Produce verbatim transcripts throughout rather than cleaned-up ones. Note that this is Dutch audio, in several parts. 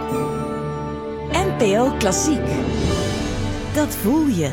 N P O Klassiek. Dat voel je.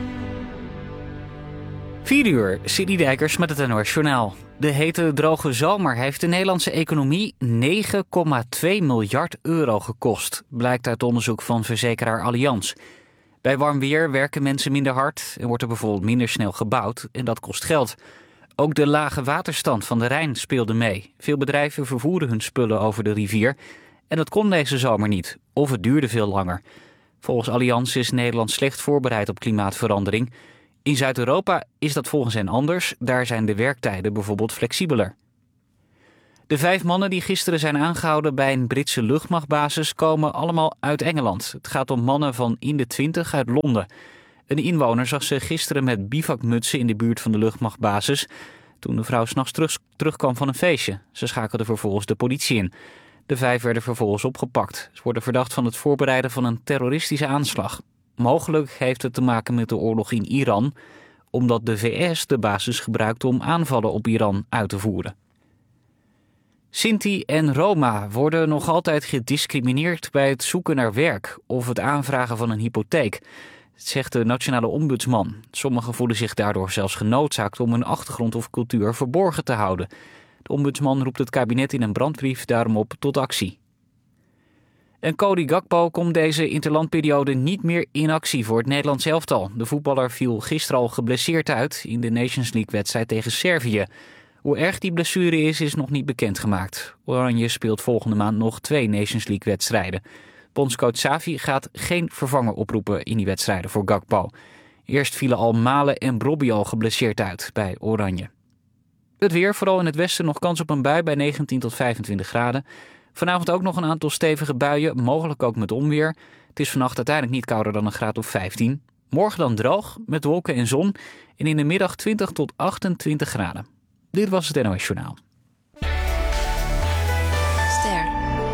vier uur, Sidney Dijkers met het N O S Journaal. De hete droge zomer heeft de Nederlandse economie negen komma twee miljard euro gekost, blijkt uit onderzoek van verzekeraar Allianz. Bij warm weer werken mensen minder hard en wordt er bijvoorbeeld minder snel gebouwd en dat kost geld. Ook de lage waterstand van de Rijn speelde mee. Veel bedrijven vervoeren hun spullen over de rivier en dat kon deze zomer niet, of het duurde veel langer. Volgens Allianz is Nederland slecht voorbereid op klimaatverandering. In Zuid-Europa is dat volgens hen anders. Daar zijn de werktijden bijvoorbeeld flexibeler. De vijf mannen die gisteren zijn aangehouden bij een Britse luchtmachtbasis komen allemaal uit Engeland. Het gaat om mannen van in de twintig uit Londen. Een inwoner zag ze gisteren met bivakmutsen in de buurt van de luchtmachtbasis toen de vrouw 's nachts terug, terugkwam van een feestje. Ze schakelde vervolgens de politie in. De vijf werden vervolgens opgepakt. Ze worden verdacht van het voorbereiden van een terroristische aanslag. Mogelijk heeft het te maken met de oorlog in Iran, omdat de V S de basis gebruikt om aanvallen op Iran uit te voeren. Sinti en Roma worden nog altijd gediscrimineerd bij het zoeken naar werk of het aanvragen van een hypotheek, zegt de nationale ombudsman. Sommigen voelen zich daardoor zelfs genoodzaakt om hun achtergrond of cultuur verborgen te houden. De ombudsman roept het kabinet in een brandbrief daarom op tot actie. En Cody Gakpo komt deze interlandperiode niet meer in actie voor het Nederlands elftal. De voetballer viel gisteren al geblesseerd uit in de Nations League-wedstrijd tegen Servië. Hoe erg die blessure is, is nog niet bekendgemaakt. Oranje speelt volgende maand nog twee Nations League-wedstrijden. Bondscoach Xavi gaat geen vervanger oproepen in die wedstrijden voor Gakpo. Eerst vielen al Malen en Brobby al geblesseerd uit bij Oranje. Het weer, vooral in het westen nog kans op een bui bij negentien tot vijfentwintig graden. Vanavond ook nog een aantal stevige buien, mogelijk ook met onweer. Het is vannacht uiteindelijk niet kouder dan een graad of vijftien. Morgen dan droog, met wolken en zon. En in de middag twintig tot achtentwintig graden. Dit was het N O S Journaal. Ster.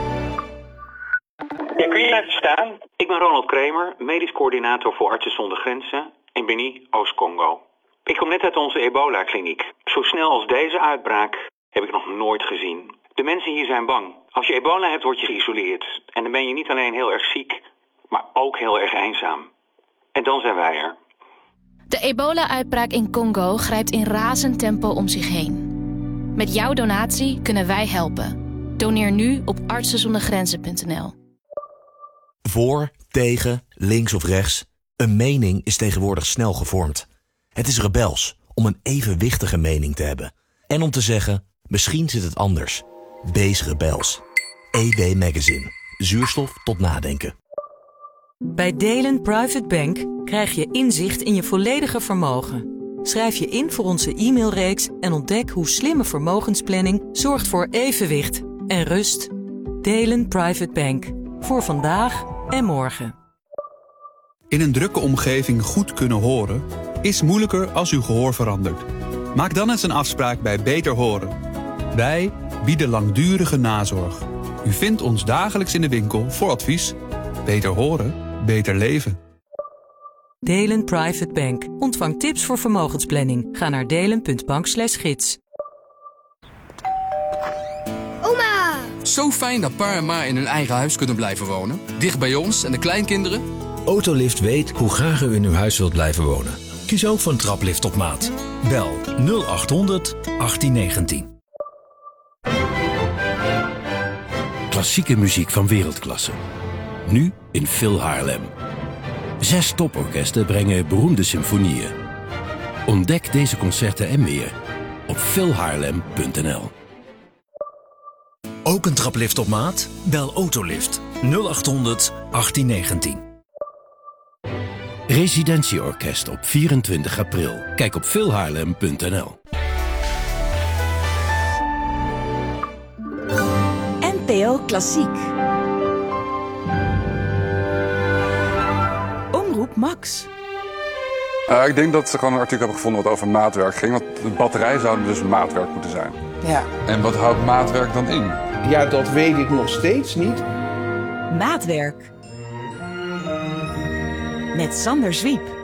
Ja, kun je even staan? Ik ben Ronald Kremer, medisch coördinator voor Artsen zonder Grenzen in Beni, Oost-Congo. Ik kom net uit onze ebola-kliniek. Zo snel als deze uitbraak heb ik nog nooit gezien. De mensen hier zijn bang. Als je ebola hebt, word je geïsoleerd. En dan ben je niet alleen heel erg ziek, maar ook heel erg eenzaam. En dan zijn wij er. De ebola-uitbraak in Congo grijpt in razend tempo om zich heen. Met jouw donatie kunnen wij helpen. Doneer nu op artsen zonder grenzen punt n l. Voor, tegen, links of rechts. Een mening is tegenwoordig snel gevormd. Het is rebels om een evenwichtige mening te hebben. En om te zeggen, misschien zit het anders. Wees rebels. E W Magazine. Zuurstof tot nadenken. Bij Delen Private Bank krijg je inzicht in je volledige vermogen. Schrijf je in voor onze e-mailreeks en ontdek hoe slimme vermogensplanning zorgt voor evenwicht en rust. Delen Private Bank. Voor vandaag en morgen. In een drukke omgeving goed kunnen horen is moeilijker als uw gehoor verandert. Maak dan eens een afspraak bij Beter Horen. Wij bieden langdurige nazorg. U vindt ons dagelijks in de winkel voor advies. Beter horen, beter leven. Delen Private Bank. Ontvang tips voor vermogensplanning. Ga naar delen punt bank slash gids. Oma! Zo fijn dat pa en ma in hun eigen huis kunnen blijven wonen. Dicht bij ons en de kleinkinderen. Autolift weet hoe graag u in uw huis wilt blijven wonen. Kies ook voor een traplift op maat. Bel nul acht honderd achttien negentien. Klassieke muziek van wereldklasse. Nu in Phil Haarlem. Zes toporkesten brengen beroemde symfonieën. Ontdek deze concerten en meer op phil haarlem punt n l. Ook een traplift op maat? Bel Autolift nul acht honderd achttien negentien. Residentieorkest op vierentwintig april. Kijk op phil haarlem punt n l. N P O Klassiek. Omroep Max. Uh, ik denk dat ze gewoon een artikel hebben gevonden wat over maatwerk ging. Want de batterij zou dus maatwerk moeten zijn. Ja. En wat houdt maatwerk dan in? Ja, dat weet ik nog steeds niet. Maatwerk. Met Sander Zwiep.